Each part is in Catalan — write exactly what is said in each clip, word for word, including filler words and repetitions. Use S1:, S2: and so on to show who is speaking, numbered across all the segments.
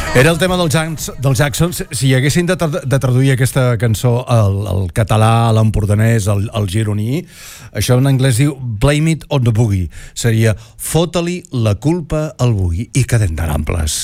S1: Era el tema dels Jacks, dels Jacksons. Si haguessin de, tra de traduir aquesta cançó al, al català, a l'empordanès, al, al gironí, això en anglès diu Blame it on the boogie. Seria fota-li la culpa al boogie. I quedem d'aramples.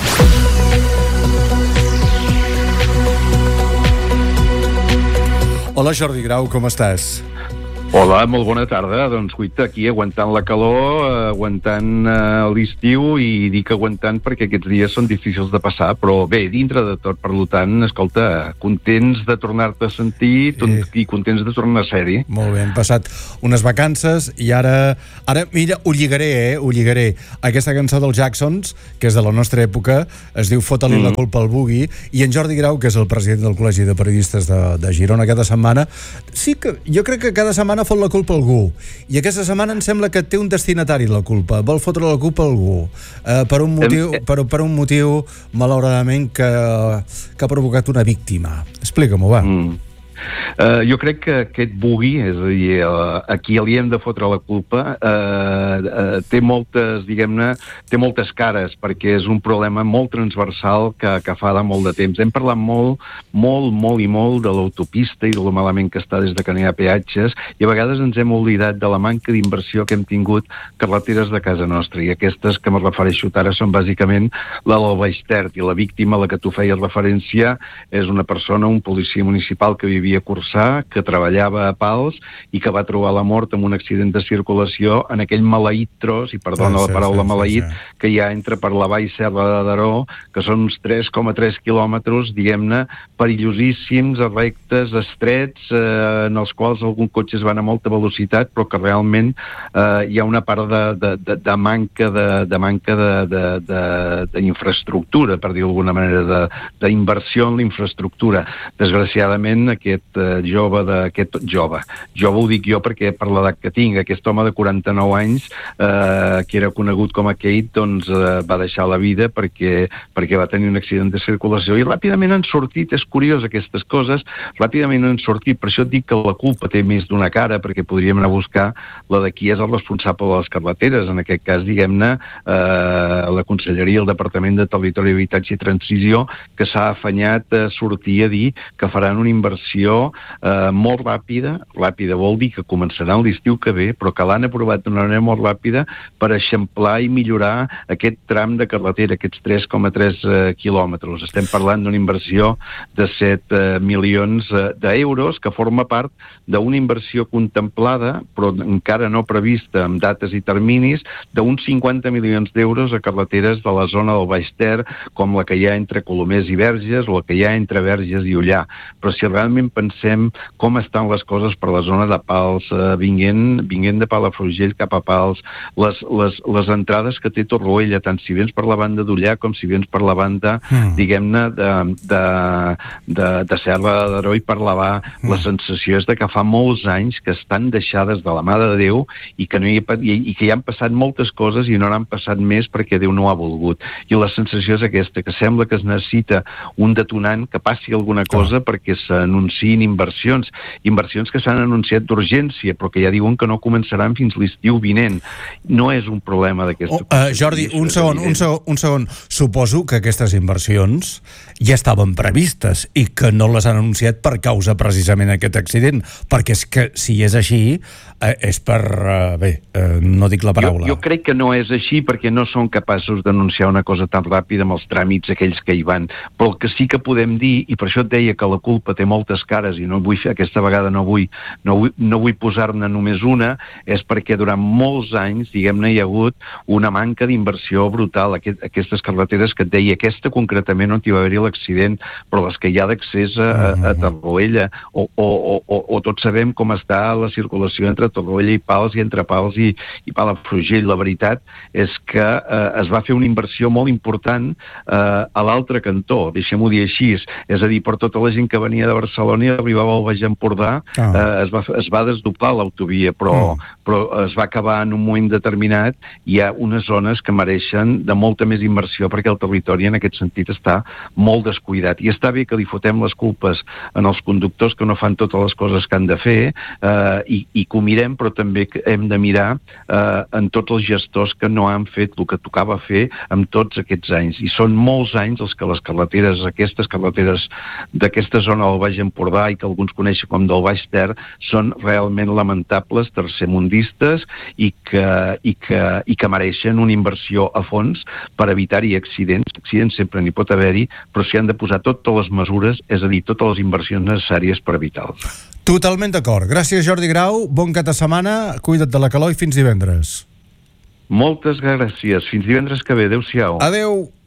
S1: Hola Jordi Grau, com estàs?
S2: Hola, molt bona tarda. Doncs, guaita, aquí aguantant la calor, eh, aguantant eh, l'estiu i dic aguantant perquè aquests dies són difícils de passar, però bé, dintre de tot, per tant, escolta, contents de tornar-te a sentir sí. i contents de tornar a ser-hi.
S1: Molt bé, hem passat unes vacances i ara, ara mira, ho lligaré, eh, ho lligaré. Aquesta cançó dels Jacksons, que és de la nostra època, es diu Fota-li mm. la culpa al boogie, i en Jordi Grau, que és el president del Col·legi de Periodistes de, de Girona cada setmana, sí que jo crec que cada setmana fot la culpa a algú, i aquesta setmana em sembla que té un destinatari la culpa, vol fotre la culpa a algú, eh, per un motiu, per, per un motiu malauradament que, que ha provocat una víctima. Explica'm-ho, va.
S2: Mm. Uh, jo crec que aquest boogie, és a dir, uh, a qui li hem de fotre la culpa, uh, uh, té moltes, diguem-ne, té moltes cares, perquè és un problema molt transversal que, que fa de molt de temps. Hem parlat molt, molt, molt i molt de l'autopista i de lo malament que està des de que no hi ha peatges, i a vegades ens hem oblidat de la manca d'inversió que hem tingut carreteres de casa nostra, i aquestes que me refereixo ara són bàsicament la del Baix Ter, i la víctima a la que tu feies referència és una persona, un policia municipal que vivia a Corçà, que treballava a Pals i que va trobar la mort en un accident de circulació en aquell maleït tros, i perdona ah, sí, la paraula sí, maleït, sí, sí. que hi ha entre per la Vall Serra de Daró, que són uns tres coma tres quilòmetres, diguem-ne, perillosíssims, rectes, estrets, eh, en els quals algun cotxe es va a molta velocitat, però que realment eh, hi ha una part de, de, de, de manca de, de manca d'infraestructura, per dir d'alguna manera, d'inversió en la infraestructura. Desgraciadament, aquest Uh, jove, d'aquest jove. Jove ho dic jo perquè per l'edat que tinc, aquest home de quaranta-nou anys, uh, que era conegut com a Kate, doncs uh, va deixar la vida perquè, perquè va tenir un accident de circulació i ràpidament han sortit, és curiós aquestes coses, ràpidament han sortit, per això et dic que la culpa té més d'una cara, perquè podríem anar a buscar la de qui és el responsable de les carreteres, en aquest cas, diguem-ne, uh, la Conselleria, el Departament de Territori, Habitatge i Transició, que s'ha afanyat a sortir a dir que faran una inversió eh, molt ràpida, ràpida vol dir que començarà l'estiu que ve, però que l'han aprovat d'una manera molt ràpida per eixamplar i millorar aquest tram de carretera, aquests tres coma tres eh, quilòmetres. Estem parlant d'una inversió de set eh, milions eh, d'euros que forma part d'una inversió contemplada, però encara no prevista amb dates i terminis, d'uns cinquanta milions d'euros a carreteres de la zona del Baix Ter, com la que hi ha entre Colomers i Verges o la que hi ha entre Verges i Ullà. Però si realment pensem com estan les coses per la zona de Pals, eh, vinguent, vinguent de Palafrugell cap a Pals, les, les, les entrades que té Torroella, tant si vens per la banda d'Ullà com si vens per la banda, mm. diguem-ne, de, de, de, de Serra de Daró i per Lavà, mm. la sensació és de que fa molts anys que estan deixades de la mà de Déu i que, no hi ha, i, i que hi han passat moltes coses i no n'han passat més perquè Déu no ha volgut. I la sensació és aquesta, que sembla que es necessita un detonant, que passi alguna cosa oh. perquè s'anunciïn inversions, inversions que s'han anunciat d'urgència, però que ja diuen que no començaran fins l'estiu vinent. No és un problema d'aquesta...
S1: Oh, uh, Jordi, un segon, un segon, un segon. Suposo que aquestes inversions ja estaven previstes i que no les han anunciat per causa precisament aquest accident, perquè és que si és així eh, és per... Eh, bé, eh, no dic la paraula.
S2: Jo, jo crec que no és així perquè no són capaços d'anunciar una cosa tan ràpida amb els tràmits aquells que hi van, però el que sí que podem dir, i per això et deia que la culpa té moltes cares i no vull fer, aquesta vegada no vull, no vull, no vull posar-ne només una, és perquè durant molts anys, diguem-ne, hi ha hagut una manca d'inversió brutal. Aquest, aquestes carreteres que et deia, aquesta concretament on hi va haver l'accident, però les que hi ha d'accés a, a, a Torroella, o, o, o, o tots sabem com està la circulació entre Torroella i Pals i entre Pals i, i Palafrugell. La veritat és que eh, es va fer una inversió molt important eh, a l'altre cantó, deixem-ho dir així, és a dir, per tota la gent que venia de Barcelona Badalona i arribava al Baix Empordà, ah. eh, es, va, es va desdoblar l'autovia, però, mm. però es va acabar en un moment determinat. Hi ha unes zones que mereixen de molta més inversió perquè el territori en aquest sentit està molt descuidat. I està bé que li fotem les culpes en els conductors que no fan totes les coses que han de fer, eh, i, i que ho mirem, però també hem de mirar eh, en tots els gestors que no han fet el que tocava fer en tots aquests anys. I són molts anys els que les carreteres, aquestes carreteres d'aquesta zona del Baix Empordà i que alguns coneixen com del Baix Ter, són realment lamentables, tercermundistes i que, i que, i que mereixen una inversió a fons per evitar-hi accidents. Accidents sempre n'hi pot haver-hi, però s'hi han de posar totes les mesures, és a dir, totes les inversions necessàries per evitar-los.
S1: Totalment d'acord. Gràcies, Jordi Grau. Bon cap de setmana, cuida't de la calor i fins divendres.
S2: Moltes gràcies. Fins divendres que ve. Adéu-siau.
S1: Adéu.